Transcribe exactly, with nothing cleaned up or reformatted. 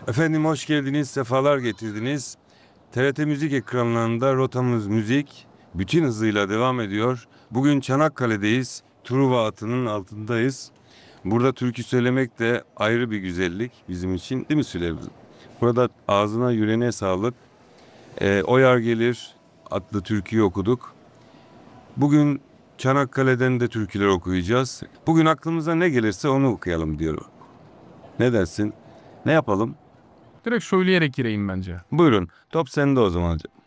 Efendim hoş geldiniz, sefalar getirdiniz. T R T Müzik ekranlarında rotamız müzik bütün hızıyla devam ediyor. Bugün Çanakkale'deyiz. Truva atının altındayız. Burada türkü söylemek de ayrı bir güzellik bizim için, değil mi Süleyman? Burada ağzına yüreğine sağlık. Ee, O Yar Gelir adlı türküyü okuduk. Bugün Çanakkale'den de türküler okuyacağız. Bugün aklımıza ne gelirse onu okuyalım diyorum. Ne dersin? Ne yapalım? Direkt söyleyerek gireyim bence. Buyurun. Top sende o zaman.